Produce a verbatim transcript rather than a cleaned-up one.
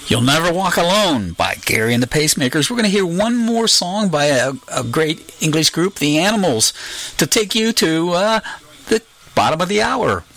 You'll Never Walk Alone by Gary and the Pacemakers. We're going to hear one more song by a, a great English group, The Animals, to take you to uh, the bottom of the hour.